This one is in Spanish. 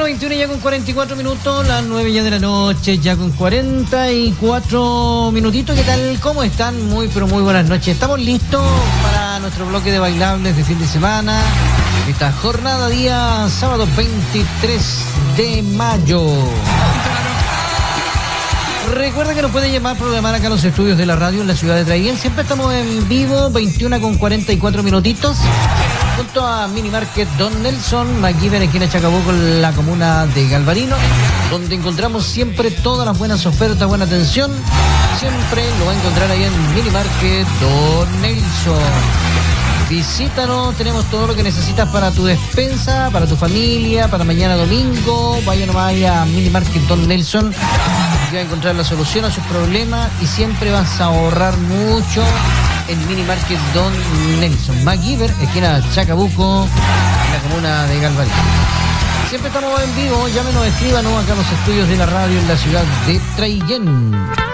21 ya con 44 minutos, las 9 ya de la noche, ya con 44 minutitos. ¿Qué tal? ¿Cómo están? Muy, pero muy buenas noches. Estamos listos para nuestro bloque de bailables de fin de semana. Esta jornada día sábado 23 de mayo. Recuerda que nos puede llamar, programar acá a los estudios de la radio en la ciudad de Traiguén. Siempre estamos en vivo, 21 con 44 minutitos. Junto a Mini Market Don Nelson, MacGyver, esquina Chacabuco, en la comuna de Galvarino, donde encontramos siempre todas las buenas ofertas, buena atención. Siempre lo va a encontrar ahí en Mini Market Don Nelson. Visítanos, tenemos todo lo que necesitas para tu despensa, para tu familia, para mañana domingo. Vaya nomás a Mini Market Don Nelson, que va a encontrar la solución a sus problemas y siempre vas a ahorrar mucho en Mini Market Don Nelson. MacGyver, esquina Chacabuco, en la comuna de Galvarino. Siempre estamos en vivo, llámenos, escríbanos acá a los estudios de la radio en la ciudad de Traiguén.